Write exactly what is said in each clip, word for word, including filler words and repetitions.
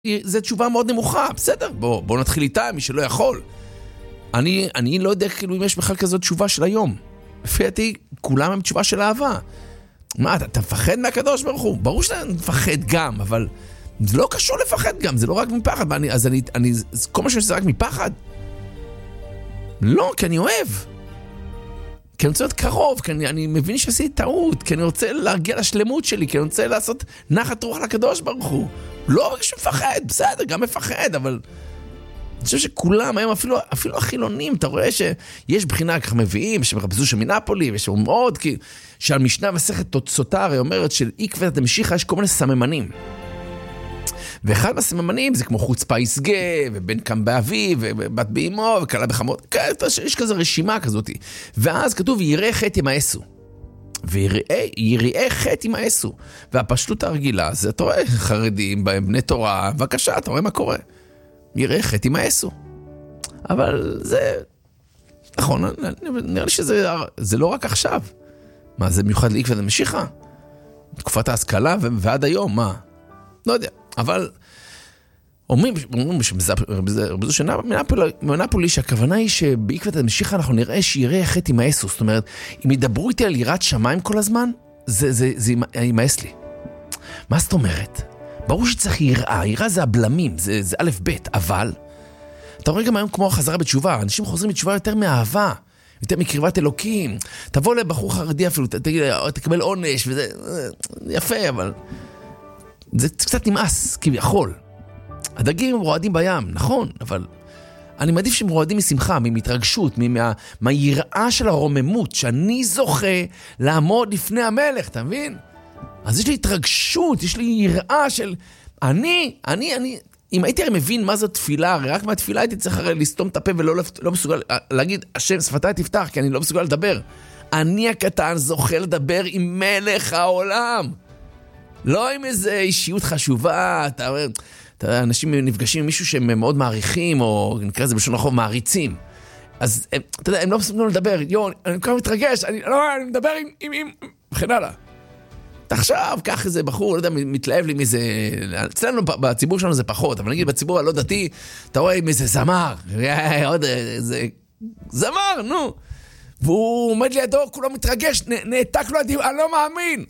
זו תשובה מאוד נמוכה, בסדר, בוא, בוא נתחיל איתה, מי שלא יכול. אני, אני לא יודע כאילו אם יש בכלל כזאת תשובה של היום. לפי דעתי, כולם הם תשובה של אהבה. מה, אתה, אתה מפחד מהקדוש ברוך הוא? ברור שאתה מפחד גם, אבל זה לא קשור לפחד גם, זה לא רק מפחד. אני, אז אני, אני, כל מה שזה רק מפחד. לא, כי אני אוהב. כי אני רוצה להיות קרוב, כי אני, אני מבין שעשיתי טעות, כי אני רוצה להגיע לשלמות שלי, כי אני רוצה לעשות נחת רוח לקדוש ברוך הוא. לא רק שמפחד, בסדר, גם מפחד, אבל אני חושב שכולם היום, אפילו, אפילו החילונים, אתה רואה שיש בחינה כך מביאים, שמרבזו שמינפולי, ושאומר מאוד, כי שעל משנה מסכת תוצאתה, הרי אומרת של עקבתא דמשיחא יש כל מיני סממנים. ואחד מהסממנים זה כמו חוצפה יסגה, ובן קם באביו, ובת באמו, וכלה בחמות, יש כזה רשימה כזאת. ואז כתוב, יראה חטא ימאסו. ויראי חטא ימאסו. והפשטות הרגילה, זה אתה רואה חרדים, בני תורה, בבקשה, אתה רואה מה קורה. יראה חטא ימאסו. אבל זה, נכון, נראה לי שזה זה לא רק עכשיו. מה, זה מיוחד לעקבתא דמשיחא? תקופת ההשכלה ועד היום, מה? לא יודע, אבל אומרים, אומרים שבזו שנה מנפולי שהכוונה היא שבעקבתא דמשיחא אנחנו נראה שיראה חטא ימאסו. זאת אומרת, אם ידברו איתי על יראת שמיים כל הזמן, זה, זה, זה ימאס לי. מה זאת אומרת? ברור שצריך יראה, יראה זה הבלמים, זה, זה א' ב', אבל אתה רואה גם היום כמו החזרה בתשובה, אנשים חוזרים בתשובה יותר מאהבה, יותר מקרבת אלוקים. תבוא לבחור חרדי אפילו, תגיד, תקבל עונש, וזה יפה, אבל זה קצת נמאס, כביכול. הדגים הם רועדים בים, נכון, אבל אני מעדיף שהם רועדים משמחה, מהתרגשות, מה, מהיראה של הרוממות, שאני זוכה לעמוד לפני המלך, אתה מבין? אז יש לי התרגשות, יש לי יראה של אני, אני, אני, אם הייתי הרי מבין מה זו תפילה, הרי רק מהתפילה הייתי צריך הרי לסתום את הפה ולא לא מסוגל להגיד, השם שפתיי תפתח, כי אני לא מסוגל לדבר. אני הקטן זוכה לדבר עם מלך העולם. לא עם איזו אישיות חשובה, אתה אומר, אנשים נפגשים עם מישהו שהם מאוד מעריכים, או נקרא לזה בשון החוב, מעריצים. אז אתה יודע, הם לא מסוגלים לדבר, יו, אני כבר מתרגש, אני, לא, אני מדבר עם, עם, עם, וכן הלאה. עכשיו, כך איזה בחור, לא יודע, מתלהב לי מזה, אצלנו בציבור שלנו זה פחות, אבל נגיד בציבור הלא דתי, אתה רואה עם איזה זמר, עוד איזה זמר, נו. והוא עומד לידו, כולו מתרגש, נעתק לו, אני לא מאמין.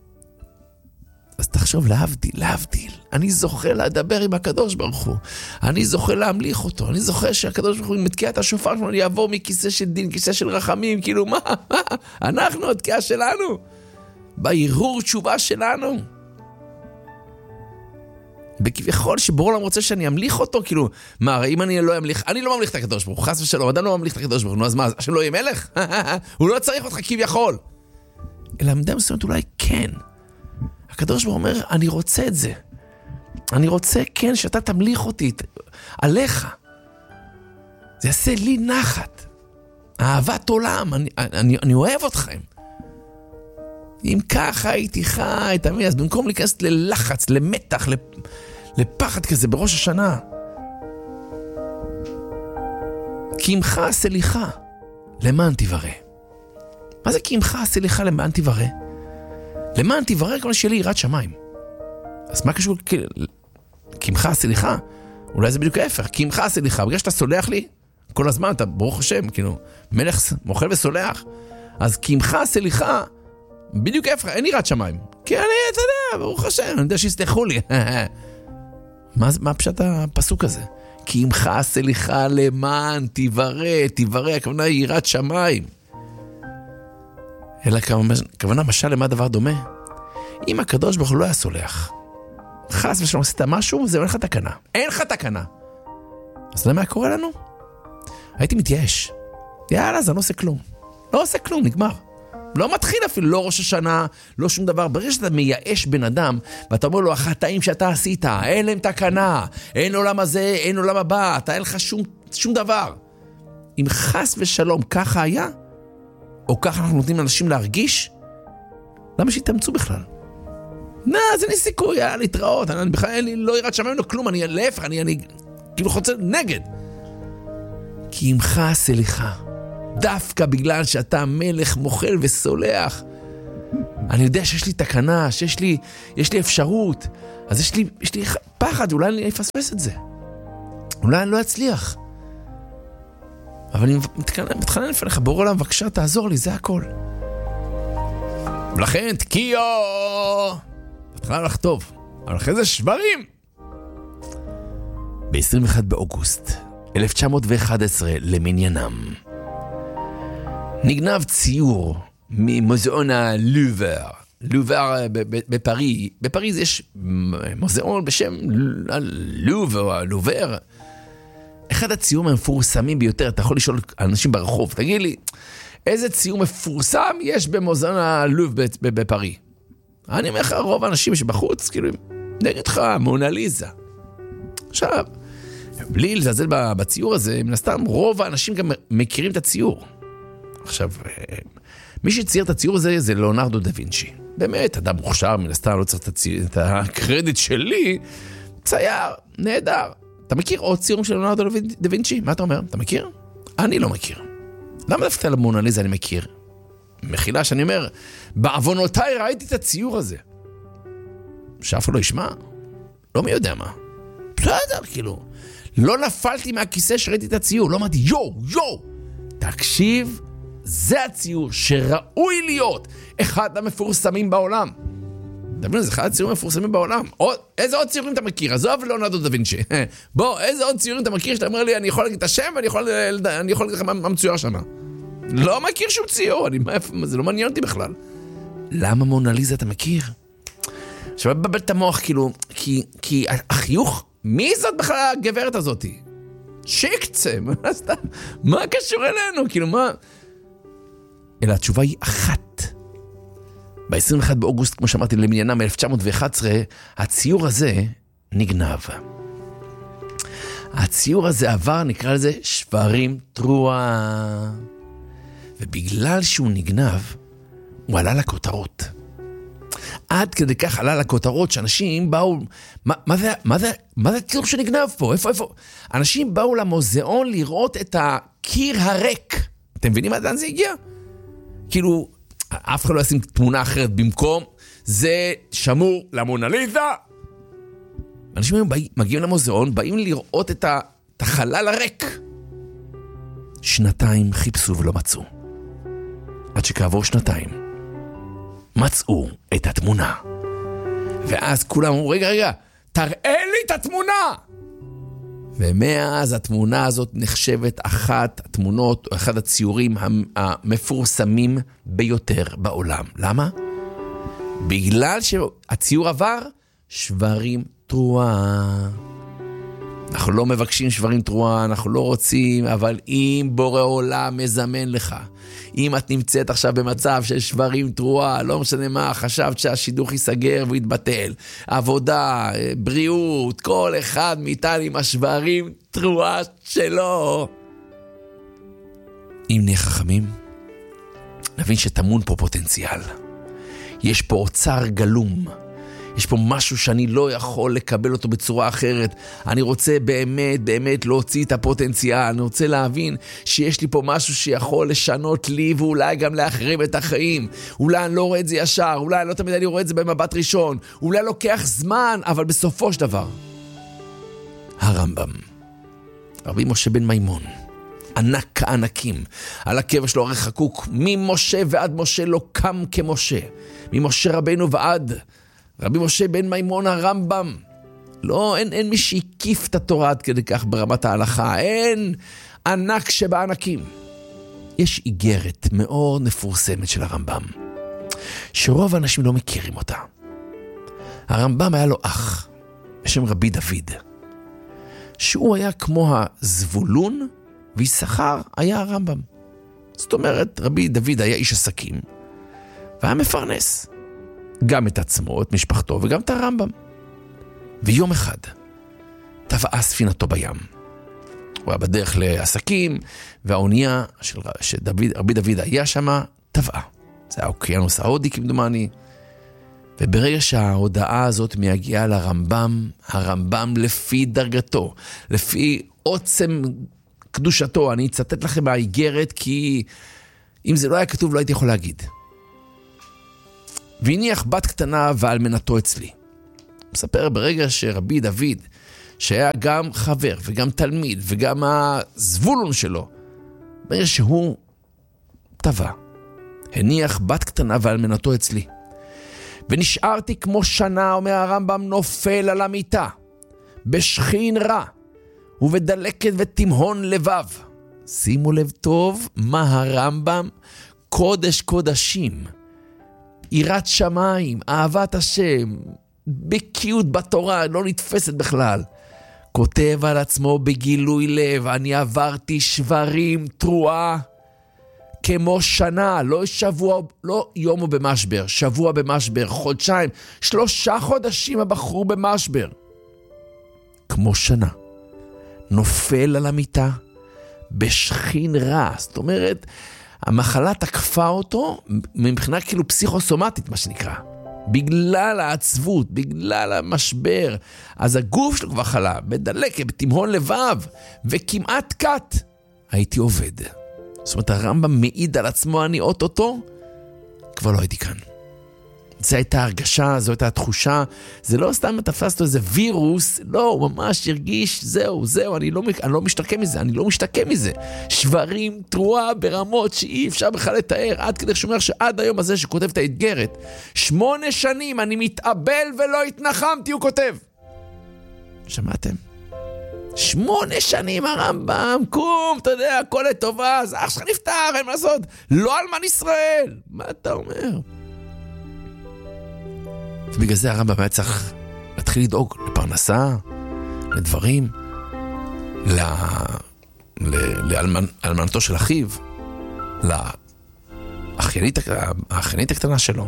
אז תחשוב, להבדיל, להבדיל. אני זוכה לדבר עם הקדוש ברוך הוא. אני זוכה להמליך אותו. אני זוכה שהקדוש ברוך הוא מתקיע את השופר שלנו, אני אעבור מכיסא של דין, כיסא של רחמים, כאילו מה? מה? אנחנו, התקיעה שלנו. בהירור תשובה שלנו. בכביכול שבור העולם רוצה שאני אמליך אותו, כאילו, מה, הרי אם אני לא אמליך, אני לא ממליך את הקדוש ברוך הוא, חס ושלום, אדם לא ממליך את הקדוש ברוך הוא, נו, אז מה, השם לא יהיה מלך? הוא לא צריך אותך כביכול. אלא מדי מסוימת אולי כן. הקדוש ברוך הוא אומר, אני רוצה את זה. אני רוצה, כן, שאתה תמליך אותי עליך. זה יעשה לי נחת. אהבת עולם, אני, אני, אני אוהב אתכם. אם ככה הייתי חי, תמיד, אז במקום להיכנס ללחץ, למתח, לפחד כזה בראש השנה. כי עמך סליחה, למען תברא. מה זה כי עמך סליחה, למען תברא? למען תברא כל שלי יראת שמיים. אז מה קשור? כי עמך סליחה? אולי זה בדיוק ההפך. כי עמך סליחה, בגלל שאתה סולח לי, כל הזמן אתה ברוך השם, כאילו, מלך מוכל וסולח. אז כי עמך סליחה, בדיוק ההפך, אין יראת שמיים. כי אני, אתה יודע, ברוך השם, אני יודע שיסלחו לי. מה, מה פשט הפסוק הזה? כי עמך סליחה למען תברא, תברא, הכוונה היא יראת שמיים. אלא כוונה משל למה דבר דומה? אם הקדוש ברוך הוא לא היה סולח, חס ושלום עשית משהו, זה אין לך תקנה. אין לך תקנה. אז למה קורה לנו? הייתי מתייאש. יאללה, זה לא עושה כלום. לא עושה כלום, נגמר. לא מתחיל אפילו, לא ראש השנה, לא שום דבר. ברגע שאתה מייאש בן אדם, ואתה אומר לו, החטאים שאתה עשית, אין להם תקנה, אין עולם הזה, אין עולם הבא, אתה אין לך שום, שום דבר. אם חס ושלום ככה היה, או ככה אנחנו נותנים לאנשים להרגיש, למה שיתאמצו בכלל? נה, זה אין סיכוי, היה להתראות, אני בכלל אין לי, לא יראת שמיים לו כלום, אני להפך, אני, אני כאילו חוצה נגד. כי עמך סליחה. דווקא בגלל שאתה מלך מוכל וסולח, אני יודע שיש לי תקנה, שיש לי, יש לי אפשרות, אז יש לי, יש לי פחד, אולי אני אפספס את זה. אולי אני לא אצליח. אבל אני מתחנן לפניך, בורא עולם, בבקשה, תעזור לי, זה הכל. ולכן, תקיעו! התחלה לך טוב, אבל אחרי זה שברים. ב-עשרים ואחד באוגוסט אלף תשע מאות ואחת עשרה למניינם נגנב ציור ממוזיאון הלובר. לובר בפריז. בפריז יש מוזיאון בשם לובר, לובר. אחד הציורים המפורסמים ביותר, אתה יכול לשאול אנשים ברחוב, תגיד לי, איזה ציור מפורסם יש במוזיאון הלובר בפריז? אני אומר לך, רוב האנשים שבחוץ, כאילו, נגיד לך, מונליזה. עכשיו, בלי לזלזל בציור הזה, מן הסתם, רוב האנשים גם מכירים את הציור. עכשיו, מי שצייר את הציור הזה, זה ליאונרדו דה וינצ'י. באמת, אדם מוכשר, מן הסתם, לא צריך את, הציור, את הקרדיט שלי, צייר, נהדר. אתה מכיר עוד ציורים של ליאונרדו דה וינצ'י? מה אתה אומר? אתה מכיר? אני לא מכיר. למה דווקא על המונליזה אני מכיר? מחילה שאני אומר, בעוונותיי ראיתי את הציור הזה. שאף לא ישמע? לא מי יודע מה. בסדר, כאילו. לא נפלתי מהכיסא שראיתי את הציור, לא אמרתי, יו, יו, תקשיב, זה הציור שראוי להיות אחד המפורסמים בעולם. אתה מבין, זה אחד הציורים המפורסמים בעולם. עוד, איזה עוד ציורים אתה מכיר? עזוב ליאונרדו דה וינצ'י. בוא, איזה עוד ציורים אתה מכיר שאתה אומר לי, אני יכול להגיד את השם ואני יכול, אני יכול להגיד לך מה מצויר שמה. לא מכיר שום ציור, אני, זה לא מעניין אותי בכלל. למה מונליזה אתה מכיר? עכשיו, בבל את המוח, כאילו, כי, כי החיוך, מי זאת בכלל הגברת הזאת? שיקצה, מה סתם? מה קשור אלינו? כאילו, מה? אלא התשובה היא אחת. ב-עשרים ואחד באוגוסט, כמו שאמרתי, למניינם אלף תשע מאות ואחת עשרה, הציור הזה נגנב. הציור הזה עבר, נקרא לזה, שברים תרועה. ובגלל שהוא נגנב, הוא עלה לכותרות. עד כדי כך עלה לכותרות שאנשים באו, מה, מה זה, מה זה, מה זה הציור שנגנב פה? איפה, איפה? אנשים באו למוזיאון לראות את הקיר הריק. אתם מבינים עד לאן זה הגיע? כאילו, אף אחד לא ישים תמונה אחרת במקום, זה שמור למונליזה. אנשים באים, מגיעים למוזיאון, באים לראות את, ה, את החלל הריק. שנתיים חיפשו ולא מצאו. עד שכעבור שנתיים, מצאו את התמונה. ואז כולם אמרו, רגע, רגע, תראה לי את התמונה! ומאז התמונה הזאת נחשבת אחת התמונות, או אחד הציורים המפורסמים ביותר בעולם. למה? בגלל שהציור עבר שברים תרועה. אנחנו לא מבקשים שברים תרועה, אנחנו לא רוצים, אבל אם בורא עולם מזמן לך, אם את נמצאת עכשיו במצב של שברים תרועה, לא משנה מה, חשבת שהשידוך ייסגר ויתבטל, עבודה, בריאות, כל אחד מאיתנו עם השברים תרועה שלו. אם נהיה חכמים, נבין שטמון פה פוטנציאל. יש פה אוצר גלום. יש פה משהו שאני לא יכול לקבל אותו בצורה אחרת. אני רוצה באמת, באמת להוציא את הפוטנציאל. אני רוצה להבין שיש לי פה משהו שיכול לשנות לי, ואולי גם להחריב את החיים. אולי אני לא רואה את זה ישר, אולי לא תמיד אני רואה את זה במבט ראשון, אולי לוקח זמן, אבל בסופו של דבר. הרמב"ם, רבי משה בן מימון, ענק הענקים, על הקבע שלו הרי חקוק, ממשה ועד משה לא קם כמשה, ממשה רבנו ועד רבי משה בן מימון הרמב"ם. לא, אין, אין מי שהקיף את התורה עד כדי כך ברמת ההלכה. אין ענק שבענקים. יש איגרת מאוד מפורסמת של הרמב"ם, שרוב האנשים לא מכירים אותה. הרמב"ם היה לו אח, בשם רבי דוד, שהוא היה כמו הזבולון, ויששכר היה הרמב"ם. זאת אומרת, רבי דוד היה איש עסקים, והיה מפרנס. גם את עצמו, את משפחתו, וגם את הרמב"ם. ויום אחד, טבעה ספינתו בים. הוא היה בדרך לעסקים, והאונייה של שדוד, רבי דוד היה שמה, טבעה. זה היה אוקיינוס ההודי כמדומני. וברגע שההודעה הזאת מגיעה לרמב"ם, הרמב"ם לפי דרגתו, לפי עוצם קדושתו, אני אצטט לכם מהאיגרת, כי אם זה לא היה כתוב, לא הייתי יכול להגיד. והניח בת קטנה ואלמנתו אצלי. מספר ברגע שרבי דוד, שהיה גם חבר וגם תלמיד וגם הזבולון שלו, ברגע שהוא טבע, הניח בת קטנה ואלמנתו אצלי. ונשארתי כמו שנה, אומר הרמב"ם, נופל על המיטה, בשכין רע, ובדלקת ותמהון לבב. שימו לב טוב מה הרמב"ם, קודש קודשים, יראת שמיים, אהבת השם, בקיאות בתורה, לא נתפסת בכלל. כותב על עצמו בגילוי לב, אני עברתי שברים, תרועה, כמו שנה, לא שבוע, לא יום במשבר, שבוע במשבר, חודשיים, שלושה חודשים הבחור במשבר. כמו שנה, נופל על המיטה, בשכין רע, זאת אומרת, המחלה תקפה אותו מבחינה כאילו פסיכוסומטית, מה שנקרא. בגלל העצבות, בגלל המשבר, אז הגוף שלו כבר חלה, בדלקת, בתמהון לבב, וכמעט קט, הייתי עובד. זאת אומרת, הרמב"ם מעיד על עצמו, אני אוטוטו, כבר לא הייתי כאן. זו הייתה הרגשה, זו הייתה התחושה, זה לא סתם תפסת איזה וירוס, לא, הוא ממש הרגיש, זהו, זהו, אני לא, אני לא משתקם מזה, אני לא משתקם מזה. שברים, תרועה ברמות שאי אפשר בכלל לתאר, עד כדי שאומר שעד היום הזה שכותב את האתגרת, שמונה שנים אני מתאבל ולא התנחמתי, הוא כותב. שמעתם? שמונה שנים הרמב"ם, קום, אתה יודע, הכל לטובה, אז אח שלך נפטר, אין מה לעשות, לא אלמן ישראל. מה אתה אומר? ובגלל זה הרמב"ם היה צריך להתחיל לדאוג לפרנסה, לדברים, לאלמנתו של אחיו, לאחיינית האחיינית הקטנה שלו.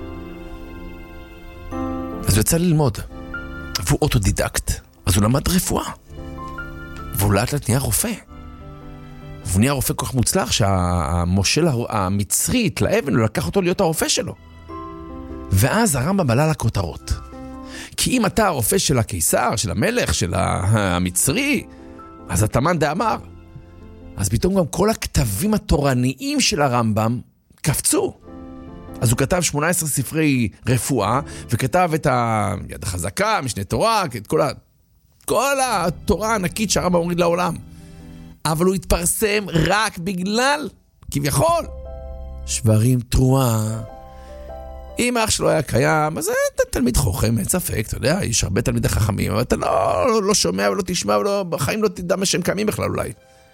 אז הוא יצא ללמוד, והוא אוטודידקט, אז הוא למד רפואה, והוא לאט לאט נהיה רופא. והוא נהיה רופא כל כך מוצלח שהמושל המצרי התלהב ממנו, לקח אותו להיות הרופא שלו. ואז הרמב"ם עלה לכותרות. כי אם אתה הרופא של הקיסר, של המלך, של המצרי, אז התמן דאמר. אז פתאום גם כל הכתבים התורניים של הרמב"ם קפצו. אז הוא כתב שמונה עשרה ספרי רפואה, וכתב את היד החזקה, משנה תורה, את כל, ה... כל התורה הענקית שהרמב"ם מוריד לעולם. אבל הוא התפרסם רק בגלל, כביכול, שברים, תרועה. אם אח שלו היה קיים, אז אתה תלמיד חוכם, אין ספק, אתה יודע, יש הרבה תלמידי חכמים, אבל אתה לא, לא, לא שומע ולא תשמע, ולא, בחיים לא תדע מה שהם קיימים בכלל אולי.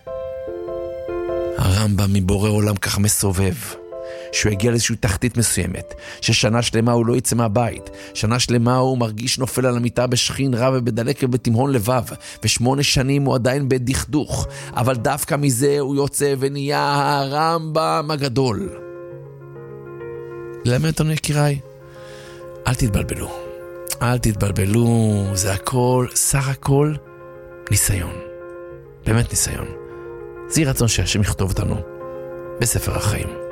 הרמב"ם מבורא עולם כך מסובב, שהוא הגיע לאיזושהי תחתית מסוימת, ששנה שלמה הוא לא יצא מהבית, שנה שלמה הוא מרגיש נופל על המיטה בשכין רע ובדלקת בתמהון לבב, ושמונה שנים הוא עדיין בדכדוך, אבל דווקא מזה הוא יוצא ונהיה הרמב"ם הגדול. למה אתנו יקיריי? אל תתבלבלו, אל תתבלבלו, זה הכל, סך הכל, ניסיון, באמת ניסיון. זה רצון שהשם יכתוב אותנו בספר החיים.